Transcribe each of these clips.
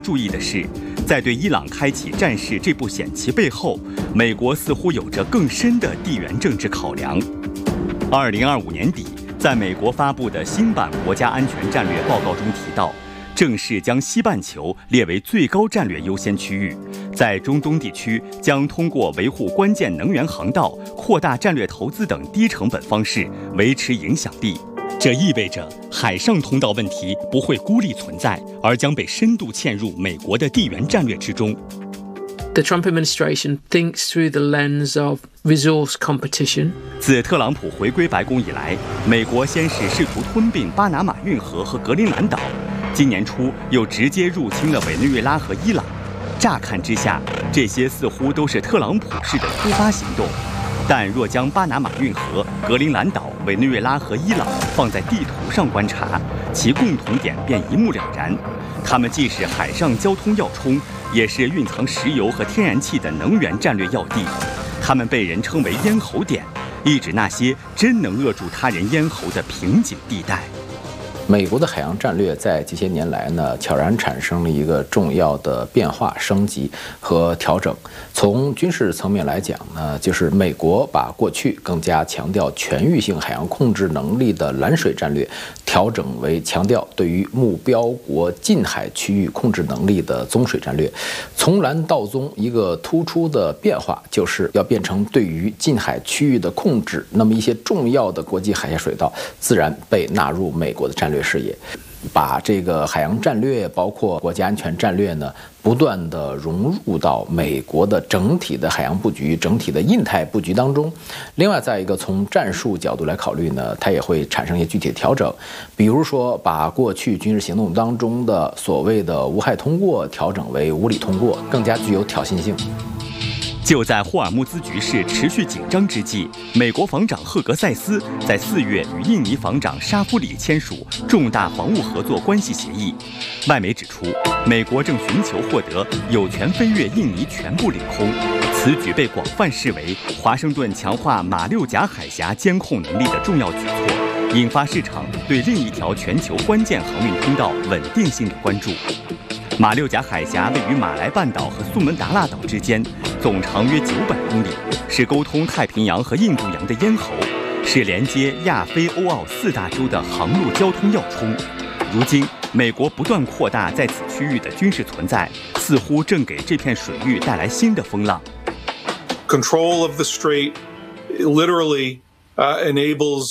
注意的是，在对伊朗开启战事这步险棋背后，美国似乎有着更深的地缘政治考量。2025年底，在美国发布的新版国家安全战略报告中提到，正式将西半球列为最高战略优先区域，在中东地区将通过维护关键能源航道、扩大战略投资等低成本方式维持影响力。这意味着海上通道问题不会孤立存在，而将被深度嵌入美国的地缘战略之中。 The Trump administration thinks through the lens of resource competition. 自特朗普回归白宫以来，美国先是试图吞并巴拿马运河和格陵兰岛，今年初又直接入侵了委内瑞拉和伊朗。乍看之下，这些似乎都是特朗普式的突发行动。但若将巴拿马运河、格陵兰岛、委内瑞拉和伊朗放在地图上观察，其共同点便一目了然。它们既是海上交通要冲，也是蕴藏石油和天然气的能源战略要地。它们被人称为咽喉点，意指那些真能扼住他人咽喉的瓶颈地带。 美国的海洋战略在这些年来呢，悄然产生了一个重要的变化、升级和调整。从军事层面来讲呢，就是美国把过去更加强调全域性海洋控制能力的蓝水战略，调整为强调对于目标国近海区域控制能力的棕水战略。从蓝到棕，一个突出的变化就是要变成对于近海区域的控制，那么一些重要的国际海峡水道自然被纳入美国的战略视野，把这个海洋战略包括国家安全战略呢，不断的融入到美国的整体的海洋布局、整体的印太布局当中。另外，在一个从战术角度来考虑呢，它也会产生一些具体的调整，比如说把过去军事行动当中的所谓的无害通过调整为无理通过，更加具有挑衅性。 就在霍尔木兹局势持续紧张之际，美国防长赫格塞斯在4月与印尼防长沙夫里签署重大防务合作关系协议。外媒指出，美国正寻求获得有权飞越印尼全部领空，此举被广泛视为华盛顿强化马六甲海峡监控能力的重要举措，引发市场对另一条全球关键航运通道稳定性的关注。马六甲海峡位于马来半岛和苏门答腊岛之间，总长约900公里，是沟通太平洋和印度洋的咽喉，是连接亚非欧澳4大洲的航路交通要冲。如今，美国不断扩大在此区域的军事存在，似乎正给这片水域带来新的风浪。 Control of the strait literally enables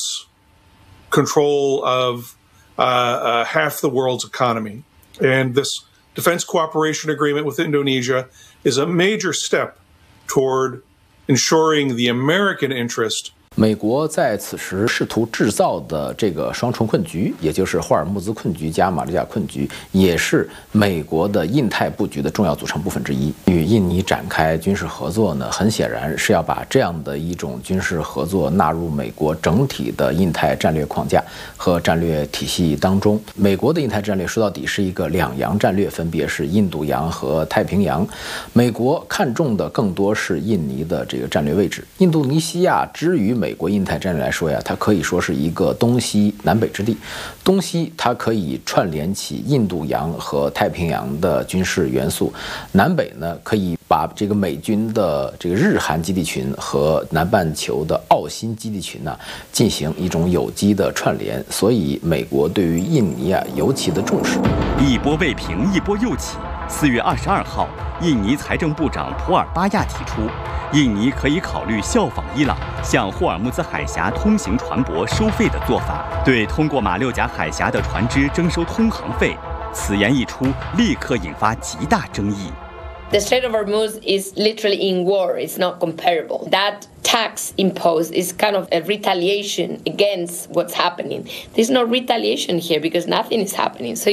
control of half the world's economy, and this Defense Cooperation Agreement with Indonesia is a major step toward ensuring the American interest. 美国在此时试图制造的这个双重困局，也就是霍尔木兹困局加马六甲困局，也是美国的印太布局的重要组成部分之一。与印尼展开军事合作呢，很显然是要把这样的一种军事合作纳入美国整体的印太战略框架和战略体系当中。美国的印太战略说到底是一个两洋战略，分别是印度洋和太平洋。美国看重的更多是印尼的这个战略位置。印度尼西亚之于美国印太战略来说呀，它可以说是一个东西南北之地。东西它可以串联起印度洋和太平洋的军事元素，南北呢可以把这个美军的这个日韩基地群和南半球的澳新基地群呢进行一种有机的串联。所以美国对于印尼啊尤其的重视。 一波未平，一波又起。4月22号，印尼财政部长普尔巴亚提出，印尼可以考虑效仿伊朗向霍尔木兹海峡通行船舶收费的做法，对通过马六甲海峡的船只征收通航费。此言一出，立刻引发极大争议。 The Strait of Hormuz is literally in war. It's not comparable. That tax imposed is kind of a retaliation against what's happening. There's no retaliation here because nothing is happening. So,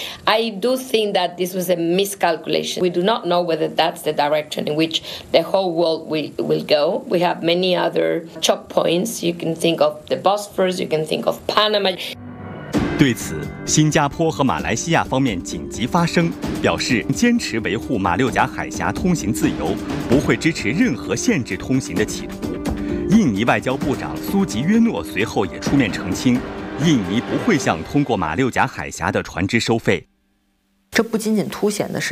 I do think that this was a miscalculation. We do not know whether that's the direction in which the whole world will go. We have many other choke points. You can think of the Bosphorus, you can think of Panama. 对此，新加坡和马来西亚方面紧急发声，表示坚持维护马六甲海峡通行自由，不会支持任何限制通行的企图。印尼外交部长苏吉约诺随后也出面澄清，印尼不会向通过马六甲海峡的船只收费。 这不仅仅凸显的是